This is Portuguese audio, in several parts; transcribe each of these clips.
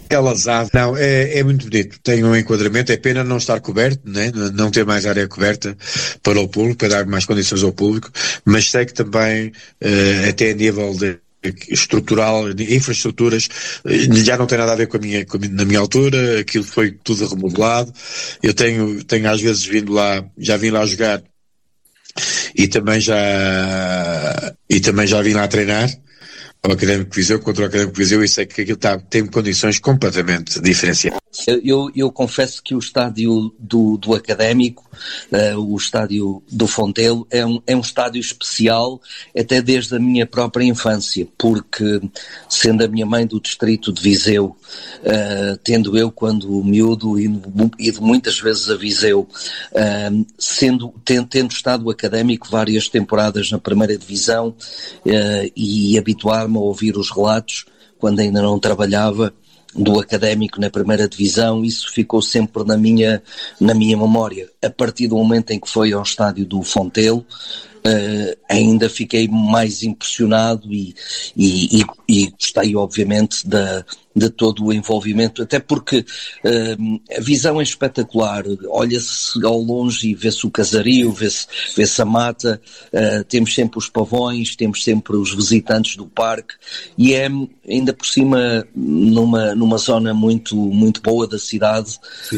Aquelas aves, não, é muito bonito, tem um enquadramento, é pena não estar coberto, né? Não ter mais área coberta para o público, para dar mais condições ao público, mas sei que também, até a nível de estrutural, de infraestruturas, já não tem nada a ver na minha altura, aquilo foi tudo remodelado. Eu tenho às vezes já vim lá jogar e também já vim lá treinar ao Académico de Viseu, contra o Académico de Viseu, e sei que aquilo tem condições completamente diferenciadas. Eu confesso que o estádio do Académico, o estádio do Fontelo, é um estádio especial até desde a minha própria infância, porque sendo a minha mãe do distrito de Viseu, tendo eu quando miúdo ido muitas vezes a Viseu, tendo estado Académico várias temporadas na primeira divisão, e habituar-me a ouvir os relatos quando ainda não trabalhava do Académico na primeira divisão, isso ficou sempre na minha memória. A partir do momento em que foi ao estádio do Fontelo, ainda fiquei mais impressionado e gostei obviamente de todo o envolvimento, até porque a visão é espetacular, olha-se ao longe e vê-se o casario, vê-se a mata, temos sempre os pavões, temos sempre os visitantes do parque, e é ainda por cima numa zona muito, muito boa da cidade.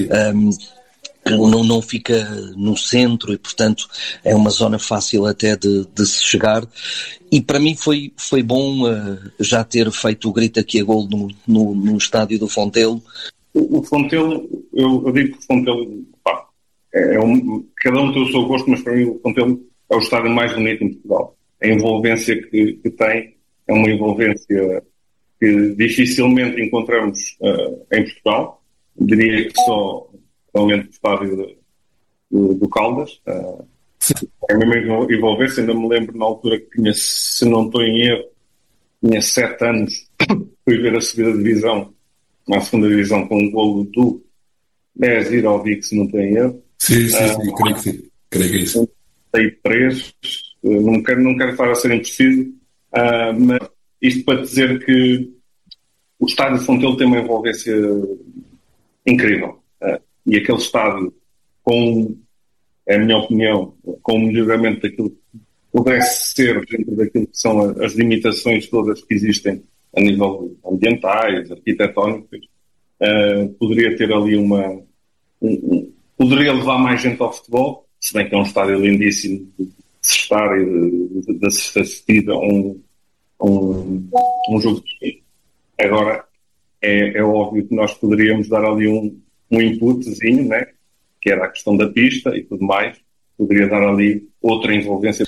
Não fica no centro e, portanto, é uma zona fácil até de se chegar. E para mim foi bom já ter feito o grito aqui a golo no estádio do Fontelo. O Fontelo, eu digo que o Fontelo, cada um tem o seu gosto, mas para mim o Fontelo é o estádio mais bonito em Portugal. A envolvência que tem é uma envolvência que dificilmente encontramos em Portugal. Eu diria que só realmente o estádio do Caldas. É a mesma envolvência. Ainda me lembro na altura que tinha, se não estou em erro, tinha 7 anos, fui ver a subida de divisão, na segunda divisão, com um golo do 10 Irovic, se não estou em erro. Sim, creio que sim. Creio que é isso. 3, não quero estar a ser impreciso, mas isto para dizer que o estádio de Fontelo tem uma envolvência incrível. E aquele estádio, é a minha opinião, com o melhoramento daquilo que pudesse ser dentro daquilo que são as limitações todas que existem a nível ambientais, arquitetónicos, poderia ter ali poderia levar mais gente ao futebol, se bem que é um estádio lindíssimo de se estar e de se assistir a um jogo de futebol. Agora, é óbvio que nós poderíamos dar ali um inputzinho, né? Que era a questão da pista e tudo mais, poderia dar ali outra envolvência.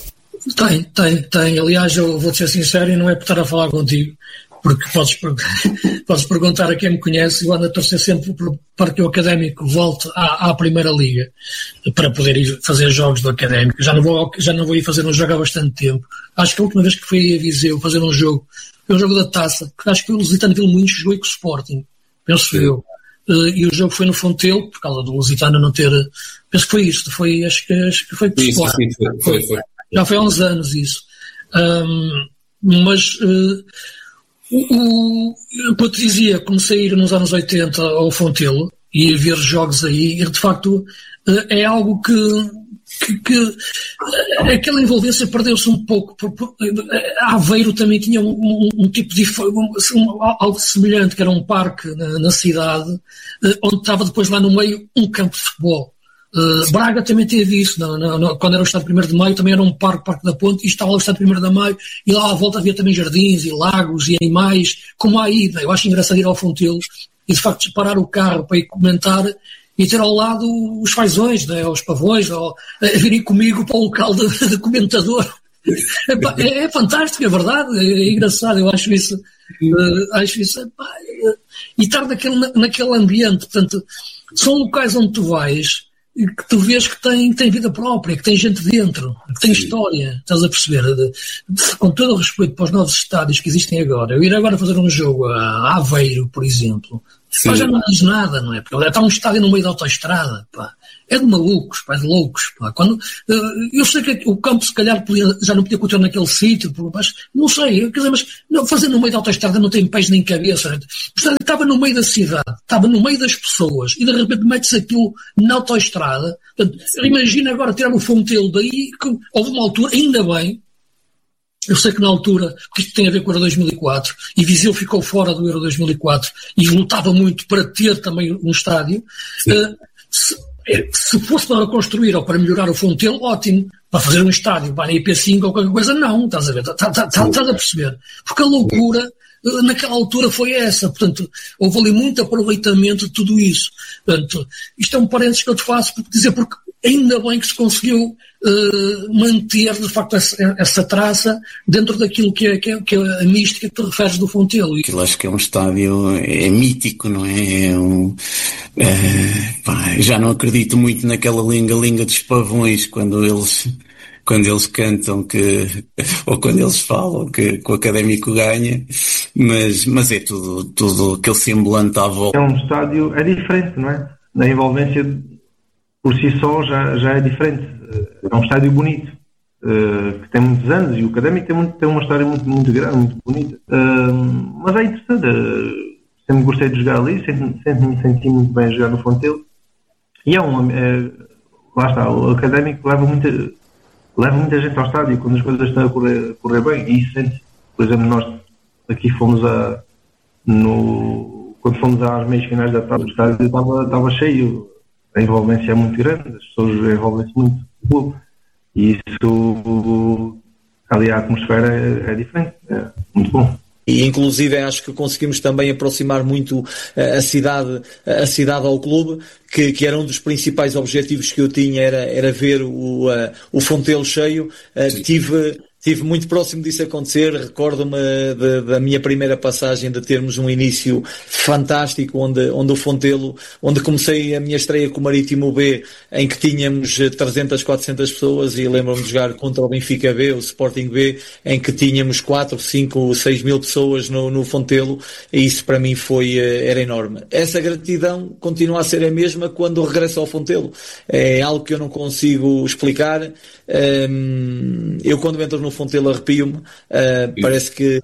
Tem. Aliás, eu vou-te ser sincero e não é por estar a falar contigo, porque podes perguntar a quem me conhece, eu ando a torcer sempre para que o Académico volte à Primeira Liga, para poder ir fazer jogos do Académico. Já não vou ir fazer um jogo há bastante tempo. Acho que a última vez que fui a Viseu fazer um jogo, foi um jogo da Taça, que acho que o Lusitano Vilmoinhos jogou com o Sporting, penso eu. E o jogo foi no Fontelo, por causa do Lusitano não ter... Penso que foi isto, acho que foi com o Sporting. Foi. Já foi há uns anos isso. Mas... eu te dizia, comecei a ir nos anos 80 ao Fontelo e a ver jogos aí, e de facto é algo que aquela envolvência perdeu-se um pouco. Aveiro também tinha um tipo de algo semelhante, que era um parque na cidade, onde estava depois lá no meio um campo de futebol. Braga também teve isso, quando era o Estádio 1º de Maio também era um parque da Ponte, e estava lá o Estádio 1º de Maio, e lá à volta havia também jardins e lagos e animais, como à ida. Eu acho engraçado ir ao Fontelo e de facto parar o carro para ir comentar e ter ao lado os fazões, né, os pavões, a virem comigo para o local de comentador. É fantástico, é verdade, é engraçado, eu acho isso e estar naquele ambiente. Portanto, são locais onde tu vais e que tu vês que tem vida própria, que tem gente dentro, que tem história, estás a perceber? Com todo o respeito para os novos estádios que existem agora, eu ir agora fazer um jogo a Aveiro, por exemplo, Pá, já não diz nada, não é? Porque está um estádio no meio da autoestrada, pá. É de malucos, pá, é de loucos, pá. Eu sei que o campo se calhar já não podia continuar naquele sítio, mas não sei, quer dizer, mas não, fazer no meio da autoestrada não tem pés nem cabeça. O estádio estava no meio da cidade, estava no meio das pessoas, e de repente metes aquilo na autoestrada. Portanto, imagina agora tirar o Fontelo daí, que houve uma altura, ainda bem. Eu sei que na altura, porque isto tem a ver com o Euro 2004, e Viseu ficou fora do Euro 2004 e lutava muito para ter também um estádio. Se fosse para reconstruir ou para melhorar o Fontelo, ótimo. Para fazer um estádio, para a IP5 ou qualquer coisa, não. Estás a ver? Estás a perceber? Porque a loucura naquela altura foi essa. Portanto, houve ali muito aproveitamento de tudo isso. Portanto, isto é um parênteses que eu te faço porque ainda bem que se conseguiu manter, de facto, essa traça dentro daquilo que é a mística que te referes do Fontelo. Aquilo acho que é um estádio, é mítico, não é? Já não acredito muito naquela linga dos pavões quando eles cantam ou quando eles falam que o Académico ganha, mas é tudo aquele semblante à volta. É um estádio, é diferente, não é? A envolvência por si só já é diferente. É um estádio bonito, que tem muitos anos, e o Académico tem uma história muito, muito grande, muito bonita. Mas é interessante. Sempre gostei de jogar ali, sempre me senti muito bem a jogar no Fontelo. E lá está, o Académico leva muita gente ao estádio quando as coisas estão a correr bem. E isso sente, por exemplo, nós aqui quando fomos às meias finais da tarde, o estádio estava cheio. A envolvência é muito grande, as pessoas envolvem-se muito no clube. E isso, ali a atmosfera é diferente, é muito bom. E inclusive acho que conseguimos também aproximar muito a cidade ao clube, que era um dos principais objetivos que eu tinha, era ver o Fontelo cheio. Tive muito próximo disso acontecer. Recordo-me da minha primeira passagem, de termos um início fantástico, onde o Fontelo, onde comecei a minha estreia com o Marítimo B, em que tínhamos 300, 400 pessoas, e lembro-me de jogar contra o Benfica B, o Sporting B, em que tínhamos 4, 5, 6 mil pessoas no Fontelo, e isso para mim era enorme. Essa gratidão continua a ser a mesma quando regresso ao Fontelo. É algo que eu não consigo explicar. Eu quando entro no Fontelo arrepio-me, parece que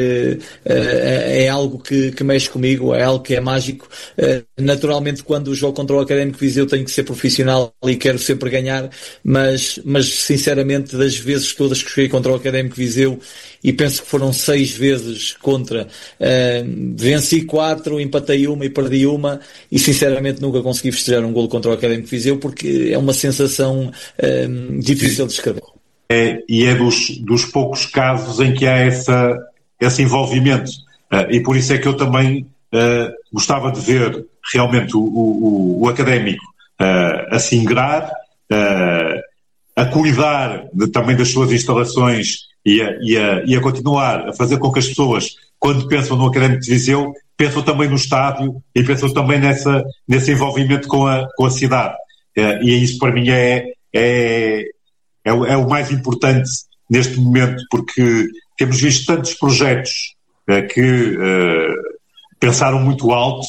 é algo que mexe comigo, é algo que é mágico. Naturalmente, quando jogo contra o Académico Viseu, tenho que ser profissional e quero sempre ganhar, mas sinceramente, das vezes todas que joguei contra o Académico Viseu, e penso que foram 6 vezes contra, venci 4, empatei 1 e perdi 1, e sinceramente nunca consegui festejar um golo contra o Académico Viseu, porque é uma sensação difícil de descrever. E é dos poucos casos em que há esse envolvimento, e por isso é que eu também gostava de ver realmente o Académico a se ingrar, a cuidar também das suas instalações e a continuar a fazer com que as pessoas, quando pensam no Académico de Viseu, pensam também no estádio e pensam também nesse envolvimento com a cidade. E isso para mim é o mais importante neste momento, porque temos visto tantos projetos que pensaram muito alto,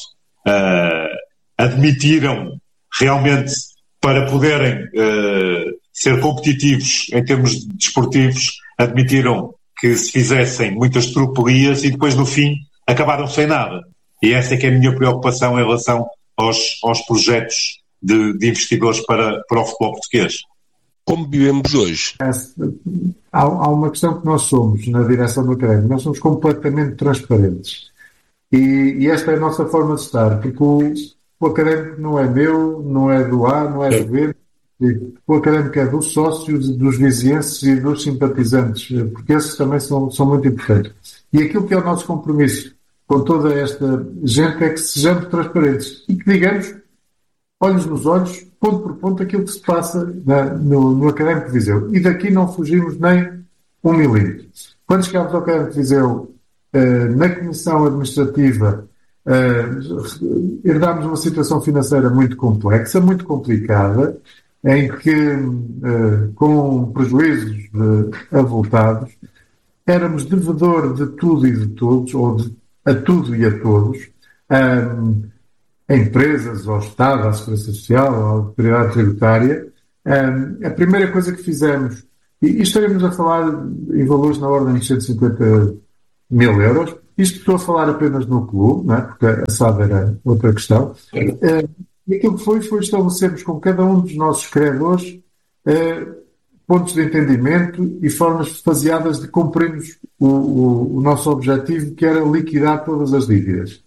admitiram realmente, para poderem ser competitivos em termos desportivos, admitiram que se fizessem muitas tropelias e depois no fim acabaram sem nada. E essa é que é a minha preocupação em relação aos projetos de investidores para o futebol português. Como vivemos hoje? Há uma questão que nós somos na direção do Académico. Nós somos completamente transparentes. E esta é a nossa forma de estar, porque o Académico não é meu, não é do A, não é do B. O Académico é dos sócios, dos vizienses e dos simpatizantes, porque esses também são muito importantes. E aquilo que é o nosso compromisso com toda esta gente é que sejamos transparentes e que digamos, olhos nos olhos, ponto por ponto, aquilo que se passa no Académico de Viseu. E daqui não fugimos nem 1 milímetro. Quando chegámos ao Académico de Viseu, na Comissão Administrativa, herdámos uma situação financeira muito complexa, muito complicada, em que, com prejuízos avultados, éramos devedor de tudo e de todos, ou a tudo e a todos, a empresas, ao Estado, à Segurança Social, à Autoridade Tributária, a primeira coisa que fizemos, e estaremos a falar em valores na ordem de 150 mil euros, isto estou a falar apenas no clube, não é? Porque a SAD era outra questão, e aquilo que foi estabelecermos com cada um dos nossos credores pontos de entendimento e formas faseadas de cumprirmos o nosso objetivo, que era liquidar todas as dívidas.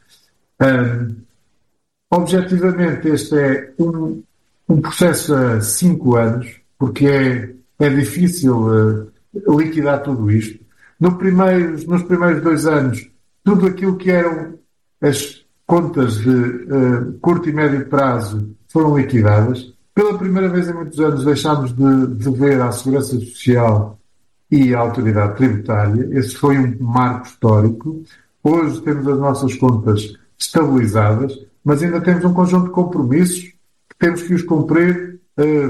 Objetivamente, este é um processo a 5 anos, porque é difícil liquidar tudo isto. Nos primeiros 2 anos, tudo aquilo que eram as contas de curto e médio prazo foram liquidadas. Pela primeira vez em muitos anos deixámos de dever à Segurança Social e à Autoridade Tributária. Esse foi um marco histórico. Hoje temos as nossas contas estabilizadas, mas ainda temos um conjunto de compromissos que temos que os cumprir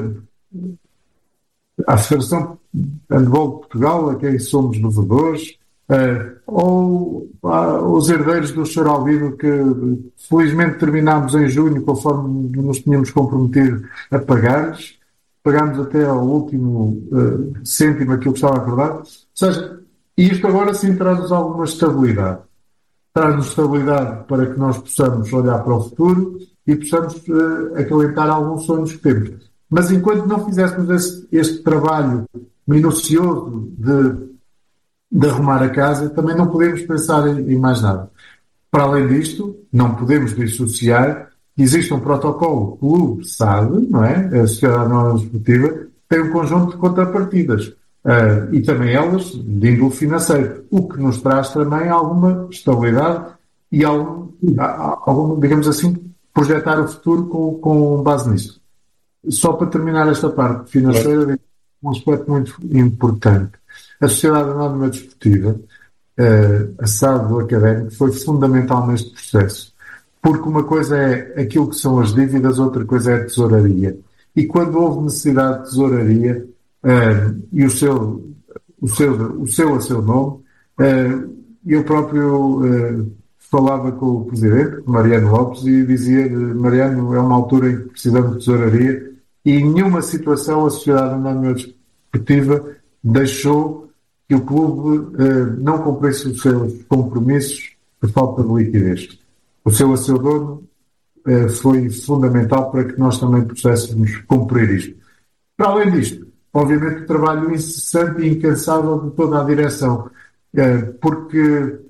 à Federação de Handebol de Portugal, a quem somos devedores, ou os herdeiros do Sr. Albino, que felizmente terminámos em junho, conforme nos tínhamos comprometido a pagar-lhes. Pagámos até ao último cêntimo aquilo que estava acordado. Ou seja, isto agora sim traz-nos alguma estabilidade. Traz-nos estabilidade para que nós possamos olhar para o futuro e possamos acalentar alguns sonhos que temos. Mas enquanto não fizéssemos este trabalho minucioso de arrumar a casa, também não podemos pensar em mais nada. Para além disto, não podemos dissociar que existe um protocolo clube SAD, não é? A Sociedade Anónima Desportiva tem um conjunto de contrapartidas. E também elas de índole financeiro, o que nos traz também alguma estabilidade e algum, digamos assim, projetar o futuro com base nisso. Só para terminar esta parte financeira, um aspecto muito importante. A Sociedade Anónima Desportiva, a SAD do Académico, foi fundamental neste processo, porque uma coisa é aquilo que são as dívidas, outra coisa é a tesouraria. E quando houve necessidade de tesouraria, e o seu a seu nome, eu próprio falava com o Presidente, Mariano Lopes, e dizia-lhe: Mariano, é uma altura em que precisamos de tesouraria, e em nenhuma situação a Sociedade Anónima Desportiva deixou que o clube não cumprisse os seus compromissos por falta de liquidez. O seu a seu dono foi fundamental para que nós também pudéssemos cumprir isto. Para além disto, obviamente, o trabalho incessante e incansável de toda a direção, porque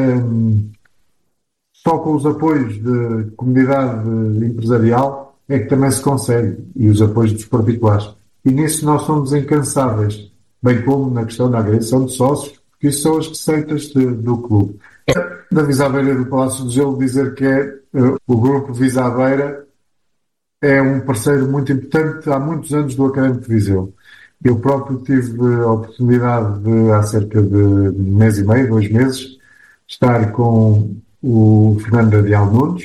só com os apoios de comunidade empresarial é que também se consegue, e os apoios dos particulares. E nisso nós somos incansáveis, bem como na questão da agressão de sócios, porque isso são as receitas do clube. Da Visabeira do Palácio do Gelo, dizer que o grupo Visabeira é um parceiro muito importante há muitos anos do Académico de Viseu. Eu próprio tive a oportunidade de, há cerca de 1 mês e meio, 2 meses, estar com o Fernando Adial Nunes,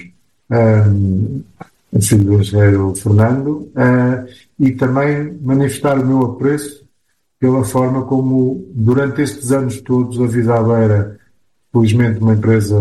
filho do engenheiro Fernando, e também manifestar o meu apreço pela forma como, durante estes anos todos, a Visabeira, felizmente uma empresa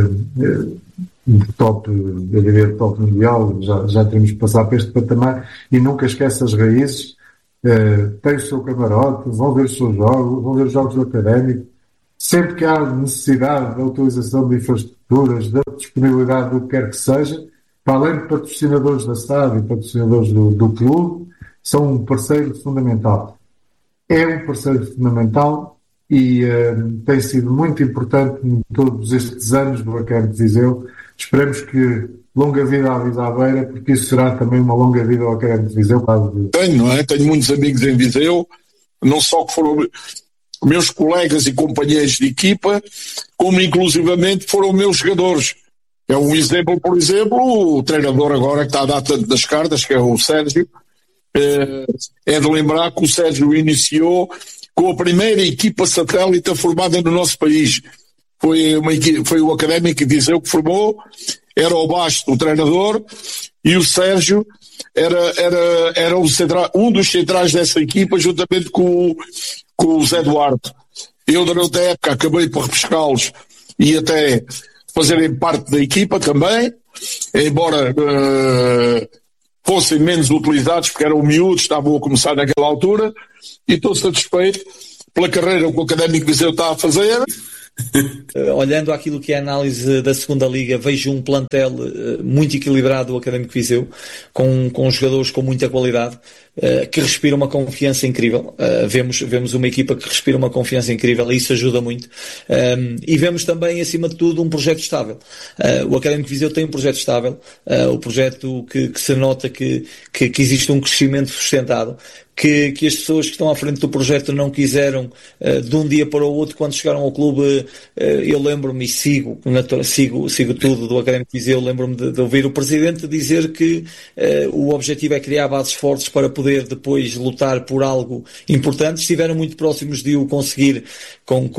de top, eu diria de top mundial, já temos que passar para este patamar, e nunca esquece as raízes, tem o seu camarote, vão ver os seus jogos, vão ver os jogos do Académico, sempre que há necessidade da utilização de infraestruturas, da disponibilidade do que quer que seja, para além de patrocinadores da SAD e patrocinadores do clube, são um parceiro fundamental. É um parceiro fundamental e tem sido muito importante em todos estes anos do Académico de Viseu. Esperemos que longa vida à Visabeira, porque isso será também uma longa vida ao Académico de Viseu. Tenho, não é? Tenho muitos amigos em Viseu, não só que foram meus colegas e companheiros de equipa, como inclusivamente foram meus jogadores. É um exemplo, por exemplo, o treinador agora que está a dar tanto das cartas, que é o Sérgio. É de lembrar que o Sérgio iniciou com a primeira equipa satélite formada no nosso país. Foi o Académico de Viseu que formou, era o Basto o treinador, e o Sérgio era um dos centrais dessa equipa, juntamente com o Zé Duarte. Eu, durante a época, acabei por repescá-los e até fazerem parte da equipa também, embora fossem menos utilizados, porque eram miúdos, estavam a começar naquela altura, e estou satisfeito pela carreira que o Académico de Viseu está a fazer. Olhando àquilo que é a análise da segunda Liga, vejo um plantel muito equilibrado do Académico de Viseu, com jogadores com muita qualidade, que respira uma confiança incrível. Vemos uma equipa que respira uma confiança incrível e isso ajuda muito. E vemos também, acima de tudo, um projeto estável. O Académico de Viseu tem um projeto estável, o projeto que se nota que existe um crescimento sustentado, que as pessoas que estão à frente do projeto não quiseram de um dia para o outro. Quando chegaram ao clube, eu lembro-me e sigo tudo do Académico de Viseu, lembro-me de ouvir o presidente dizer que o objetivo é criar bases fortes para poder depois lutar por algo importante. Estiveram muito próximos de o conseguir com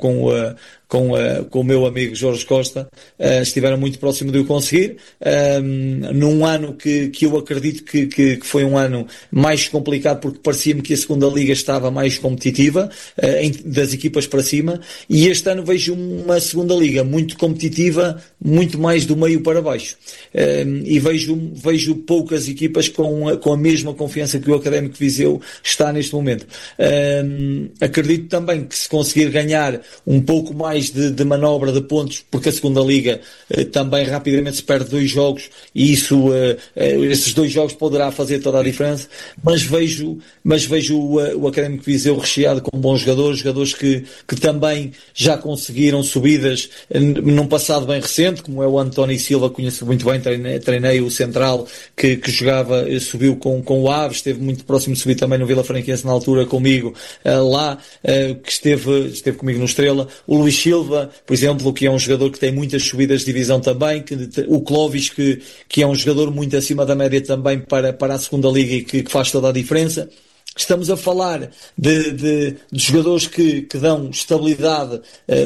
o meu amigo Jorge Costa, estiveram muito próximo de o conseguir, num ano que eu acredito que foi um ano mais complicado, porque parecia-me que a segunda Liga estava mais competitiva, das equipas para cima, e este ano vejo uma segunda Liga muito competitiva, muito mais do meio para baixo, e vejo poucas equipas com a mesma confiança que o Académico de Viseu está neste momento. Acredito também que se conseguir ganhar um pouco mais de manobra de pontos, porque a segunda Liga também rapidamente se perde 2 jogos e isso, esses 2 jogos poderá fazer toda a diferença, mas vejo o Académico de Viseu recheado com bons jogadores que também já conseguiram subidas num passado bem recente, como é o António Silva, conheço muito bem, treinei o central que jogava, subiu com o Aves, esteve muito próximo de subir também no Vila Franquense na altura comigo, lá, que esteve comigo no Estrela. O Luís Silva, por exemplo, que é um jogador que tem muitas subidas de divisão também, o Clóvis, que é um jogador muito acima da média também para a segunda Liga e que faz toda a diferença. Estamos a falar de jogadores que dão estabilidade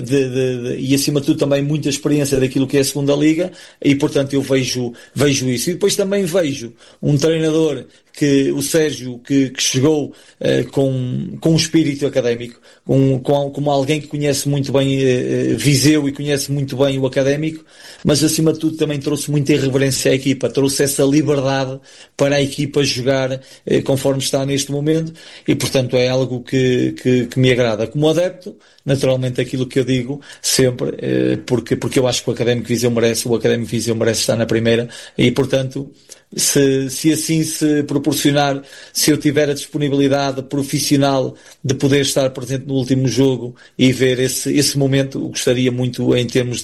e acima de tudo também muita experiência daquilo que é a segunda Liga, e portanto eu vejo isso. E depois também vejo um treinador, o Sérgio, que chegou com um espírito académico, como alguém que conhece muito bem Viseu e conhece muito bem o Académico, mas acima de tudo também trouxe muita irreverência à equipa, trouxe essa liberdade para a equipa jogar conforme está neste momento, e portanto é algo que me agrada. Como adepto, naturalmente aquilo que eu digo sempre, porque eu acho que o Académico de Viseu merece estar na primeira, e portanto se assim se proporcionar, se eu tiver a disponibilidade profissional de poder estar presente no último jogo e ver esse momento, gostaria muito, em termos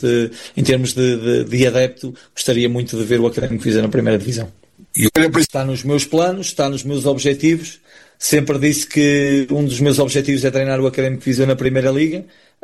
de adepto, gostaria muito de ver o Académico de Viseu na primeira divisão. Está nos meus planos, está nos meus objetivos. Sempre disse que um dos meus objetivos é treinar o Académico de Viseu na Primeira Liga.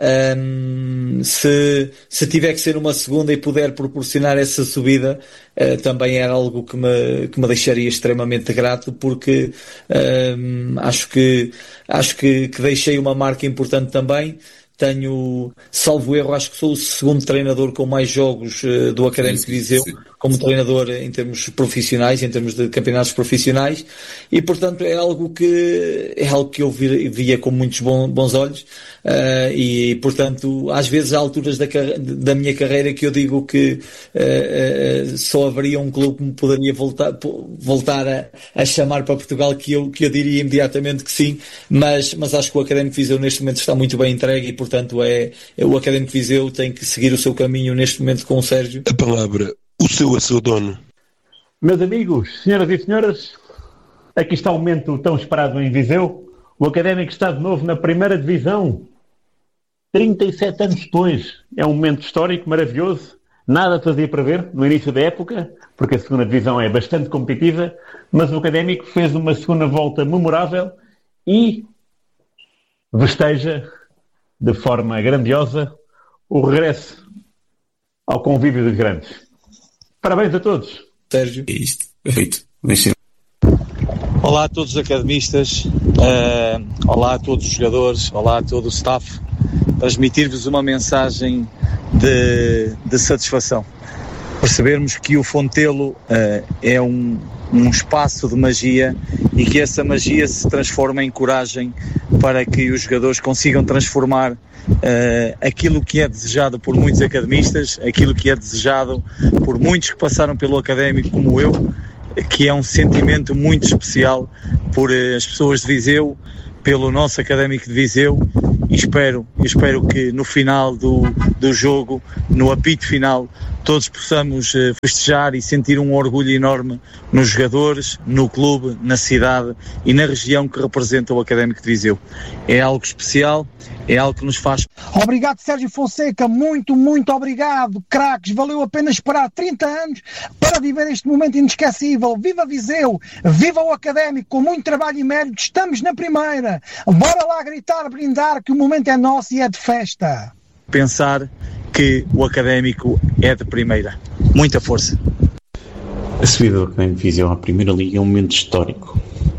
Se tiver que ser uma segunda e puder proporcionar essa subida, também era algo que me deixaria extremamente grato, porque acho que deixei uma marca importante também. Tenho, salvo erro, acho que sou o segundo treinador com mais jogos do Académico de Viseu, como treinador em termos profissionais, em termos de campeonatos profissionais, e portanto é algo que eu via com muitos bons olhos, e portanto às vezes há alturas da minha carreira que eu digo que só haveria um clube que me poderia voltar a chamar para Portugal, que eu diria imediatamente que sim, mas acho que o Académico de Viseu neste momento está muito bem entregue, e portanto o Académico de Viseu tem que seguir o seu caminho neste momento com o Sérgio. A palavra, o seu dono. Meus amigos, senhoras e senhores, aqui está o momento tão esperado em Viseu. O Académico está de novo na primeira divisão, 37 anos depois. É um momento histórico, maravilhoso. Nada fazia prever no início da época, porque a segunda divisão é bastante competitiva, mas o Académico fez uma segunda volta memorável e festeja de forma grandiosa o regresso ao convívio dos grandes. Parabéns a todos. Sérgio. É isto. Perfeito. Olá a todos os academistas, olá a todos os jogadores, olá a todo o staff. Transmitir-vos uma mensagem de satisfação. Percebermos que o Fontelo é um espaço de magia e que essa magia se transforme em coragem para que os jogadores consigam transformar aquilo que é desejado por muitos academistas, aquilo que é desejado por muitos que passaram pelo Académico como eu, que é um sentimento muito especial por as pessoas de Viseu, pelo nosso Académico de Viseu, e espero que no final do jogo, no apito final, todos possamos festejar e sentir um orgulho enorme nos jogadores, no clube, na cidade e na região que representa o Académico de Viseu. É algo especial, é algo que nos faz... Obrigado, Sérgio Fonseca, muito, muito obrigado, craques, valeu a pena esperar 30 anos para viver este momento inesquecível. Viva Viseu, viva o Académico, com muito trabalho e mérito, estamos na primeira, bora lá gritar, brindar, que o momento é nosso e é de festa. Pensar que o Académico é de primeira. Muita força. A subida do Académico de Viseu à Primeira Liga é um momento histórico.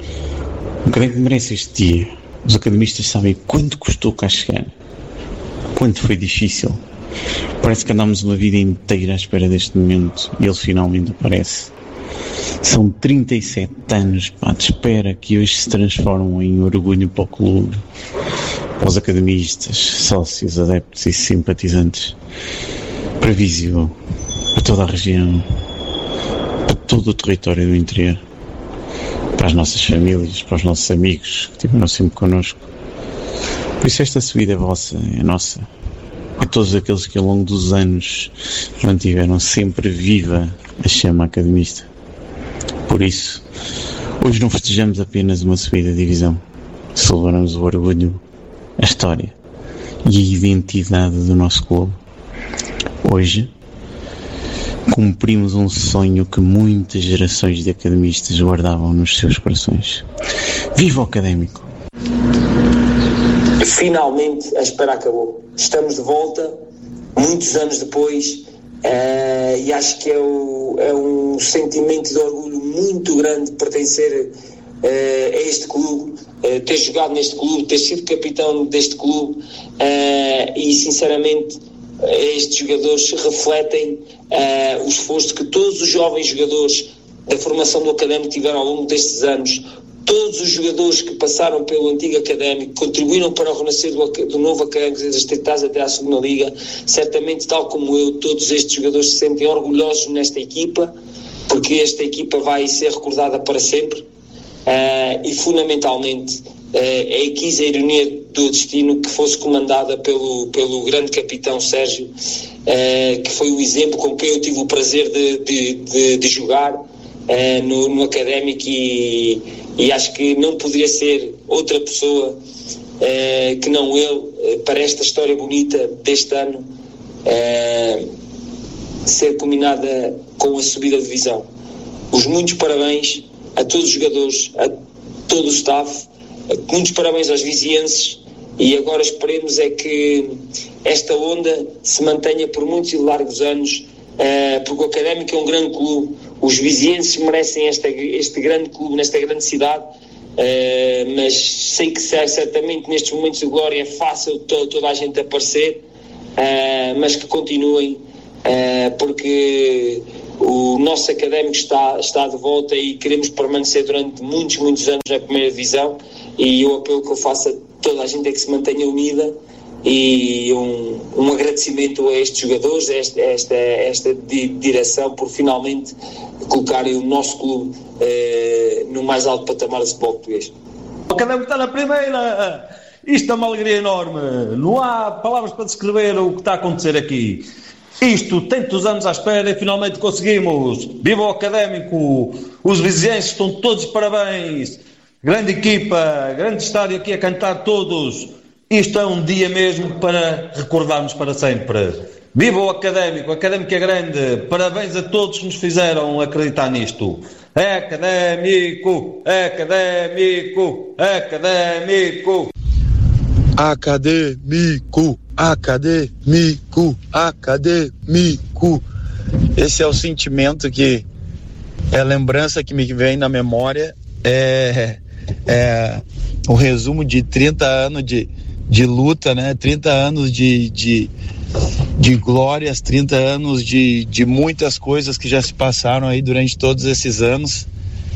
O Académico merece este dia. Os academistas sabem quanto custou cá chegar, quanto foi difícil. Parece que andámos uma vida inteira à espera deste momento e ele finalmente aparece. São 37 anos de espera que hoje se transformam em orgulho para o clube, para os academistas, sócios, adeptos e simpatizantes, para Viseu, para toda a região, para todo o território do interior, para as nossas famílias, para os nossos amigos que estiveram sempre connosco. Por isso esta subida é vossa, é nossa, é todos aqueles que ao longo dos anos mantiveram sempre viva a chama academista. Por isso, hoje não festejamos apenas uma subida de divisão, celebramos o orgulho, a história e a identidade do nosso clube. Hoje, cumprimos um sonho que muitas gerações de academistas guardavam nos seus corações. Viva o Académico! Finalmente a espera acabou. Estamos de volta, muitos anos depois, e acho que é um sentimento de orgulho muito grande pertencer a este clube, ter jogado neste clube, ter sido capitão deste clube, e sinceramente estes jogadores refletem o esforço que todos os jovens jogadores da formação do Académico tiveram ao longo destes anos. Todos os jogadores que passaram pelo antigo Académico contribuíram para o renascer do novo Académico, desde as tentadas até à segunda Liga. Certamente, tal como eu, todos estes jogadores se sentem orgulhosos nesta equipa, porque esta equipa vai ser recordada para sempre, e fundamentalmente quis a ironia do destino que fosse comandada pelo grande capitão Sérgio, que foi o exemplo com quem eu tive o prazer de jogar no Académico, e acho que não poderia ser outra pessoa que não ele para esta história bonita deste ano ser culminada com a subida de divisão. Os muitos parabéns a todos os jogadores, a todo o staff, muitos parabéns aos vizienses, e agora esperemos é que esta onda se mantenha por muitos e largos anos, porque o Académico é um grande clube, os vizienses merecem este grande clube nesta grande cidade, mas sei que certamente nestes momentos de glória é fácil toda a gente aparecer, mas que continuem, porque o nosso Académico está de volta e queremos permanecer durante muitos, muitos anos na primeira divisão, e o apelo que eu faço a toda a gente é que se mantenha unida, e um agradecimento a estes jogadores, a esta direção, por finalmente colocarem o nosso clube no mais alto patamar do futebol português. O Académico está na primeira, isto é uma alegria enorme, não há palavras para descrever o que está a acontecer aqui. Isto, tantos anos à espera, e finalmente conseguimos. Viva o Académico, os vizienses estão todos de parabéns, grande equipa, grande estádio aqui a cantar todos. Isto é um dia mesmo para recordarmos para sempre. Viva o Académico é grande, parabéns a todos que nos fizeram acreditar nisto. Académico, Académico, Académico. Académico, Académico, Académico. Esse é o sentimento que é a lembrança que me vem na memória, é o resumo de 30 anos de luta, né? 30 anos de glórias, 30 anos de muitas coisas que já se passaram aí durante todos esses anos,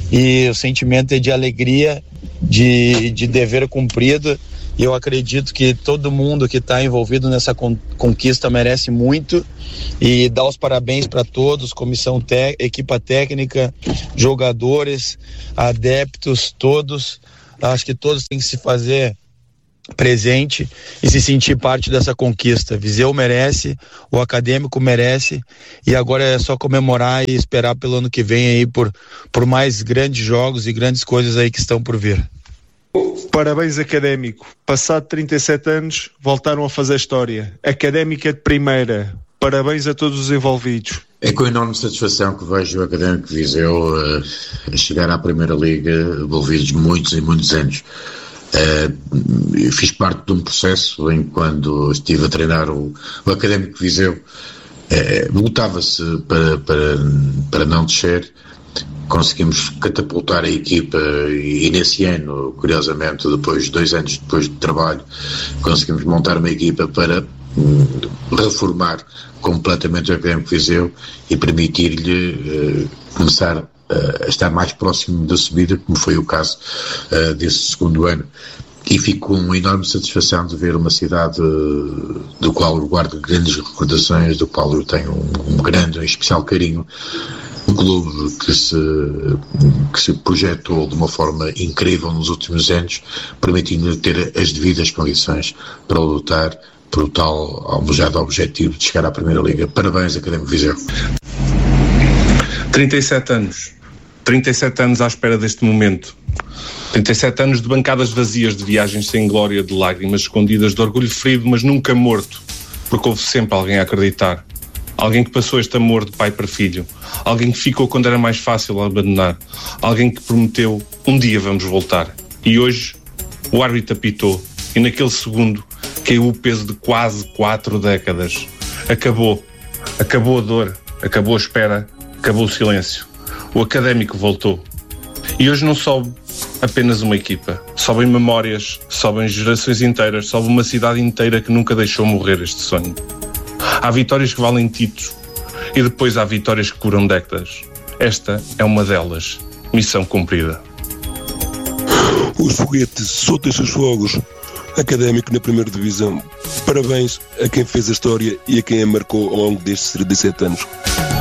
e o sentimento é de alegria, de dever cumprido. E eu acredito que todo mundo que está envolvido nessa conquista merece muito, e dar os parabéns para todos, comissão equipa técnica, jogadores, adeptos, todos. Acho que todos têm que se fazer presente e se sentir parte dessa conquista. Viseu merece, o Acadêmico merece, e agora é só comemorar e esperar pelo ano que vem aí por mais grandes jogos e grandes coisas aí que estão por vir. Parabéns, Académico. Passado 37 anos, voltaram a fazer história. Académica de primeira. Parabéns a todos os envolvidos. É com enorme satisfação que vejo o Académico de Viseu a chegar à Primeira Liga, envolvidos muitos e muitos anos. Eu fiz parte de um processo em quando estive a treinar o Académico de Viseu, lutava-se para não descer. Conseguimos catapultar a equipa e nesse ano, curiosamente, depois de 2 anos depois de trabalho, conseguimos montar uma equipa para reformar completamente o Académico de Viseu e permitir-lhe começar a estar mais próximo da subida, como foi o caso desse segundo ano. E fico com uma enorme satisfação de ver uma cidade do qual eu guardo grandes recordações, do qual eu tenho um grande e especial carinho. Um clube que se projetou de uma forma incrível nos últimos anos, permitindo-lhe ter as devidas condições para lutar por o tal almejado objetivo de chegar à Primeira Liga. Parabéns, Académico de Viseu. 37 anos. 37 anos à espera deste momento. 37 anos de bancadas vazias, de viagens sem glória, de lágrimas escondidas, de orgulho ferido, mas nunca morto, porque houve sempre alguém a acreditar. Alguém que passou este amor de pai para filho. Alguém que ficou quando era mais fácil abandonar. Alguém que prometeu, um dia vamos voltar. E hoje, o árbitro apitou, e naquele segundo caiu o peso de quase 4 décadas. Acabou a dor, acabou a espera, acabou o silêncio. O Académico voltou. E hoje não sobe apenas uma equipa. Sobem memórias, sobem gerações inteiras, sobe uma cidade inteira que nunca deixou morrer este sonho. Há vitórias que valem títulos e depois há vitórias que curam décadas. Esta é uma delas. Missão cumprida. Os foguetes soltam os seus fogos. Académico na primeira divisão. Parabéns a quem fez a história e a quem a marcou ao longo destes 37 anos.